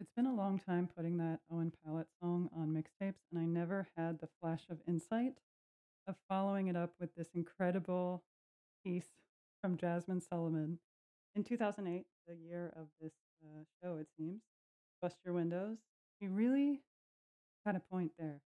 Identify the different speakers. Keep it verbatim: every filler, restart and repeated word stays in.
Speaker 1: It's been a long time putting that Owen Pallett song on mixtapes, and I never had the flash of insight of following it up with this incredible piece from Jasmine Sullivan in two thousand eight, the year of this uh, show, it seems. Bust Your Windows. He really had a point there.